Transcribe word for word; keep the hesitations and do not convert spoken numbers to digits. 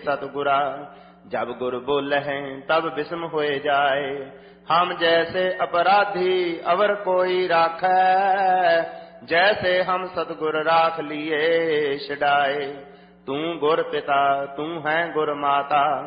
सतगुरा। जब गुर बोलहैं तब बिस्म होए जाए, हम जैसे अपराधी अवर कोई राखै। जैसे हम सतगुर राख लिए छड़ाए, तू गुर पिता तू है गुर माता।